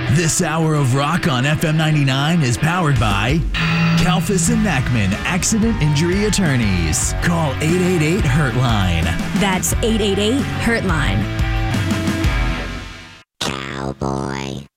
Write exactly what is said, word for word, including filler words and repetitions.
This hour of rock on F M ninety-nine is powered by Kalfas and Mackman Accident Injury Attorneys. Call eight eight eight Hurtline. That's eight eight eight Hurtline. Cowboy.